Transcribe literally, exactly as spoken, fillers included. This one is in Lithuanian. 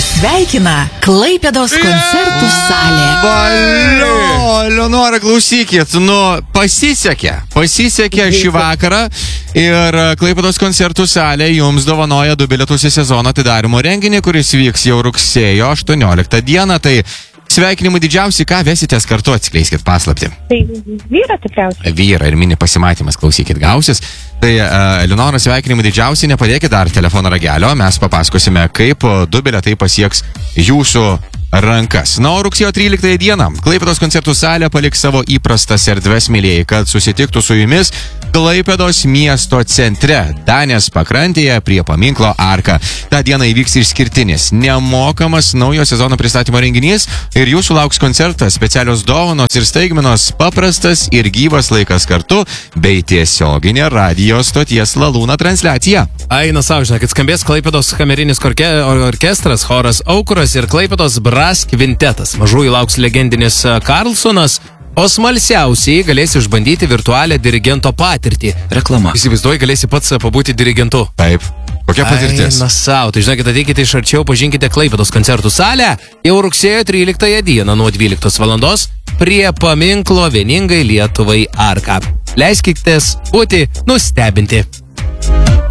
Sveikina Klaipėdos koncertų salė. Valio, Leonora, klausykit, nu, pasisekė, pasisekė šį vakarą ir Klaipėdos koncertų salė jums dovanoja du bilietus į sezono atidarymo renginį, kuris vyks jau rugsėjo aštuonioliktą dieną, tai sveikinimai didžiausi, ką vesitės kartu, atskleiskit paslaptį. Tai vyra tikriausiai. Vyra ir mini pasimatymas, klausykit, gausis. Tai, uh, Leonora, sveikinimai didžiausi, nepadėkit dar telefono ragelio, mes papasakosime, kaip du bilietai pasieks jūsų rankas. Na, o rugsėjo tryliktąją dieną Klaipėdos koncertų salė paliks savo įprastas erdves, mylėjai, kad susitiktų su jumis Klaipėdos miesto centre, Danės pakrantėje prie paminklo Arka. Ta diena įvyks išskirtinis, nemokamas naujo sezono pristatymo renginys ir jūsų lauks koncertas, specialios dovanos ir staigmenos, paprastas ir gyvas laikas kartu, bei tiesioginė radio stoties Lalūna transliacija. Aina savo, žinokit, skambės Klaipėdos kamerinis orke, orkestras, choras Aukuras ir Klaipėdos Brass Kvintetas. Mažųjų lauks legendinis Karlsonas, o smalsiausiai galėsi išbandyti virtualią dirigento patirtį. Reklama. Įsivaizduoji, galėsi pats pabūti dirigentu. Taip. Kokia patirtis? Aina savo, tai žinokit, ateikite iš arčiau, pažinkite Klaipėdos koncertų salę jau rugsėjo tryliktąją dieną nuo dvyliktos valandos prie paminklo vieningai Lietuvai Arka. Leiskitės būti nustebinti.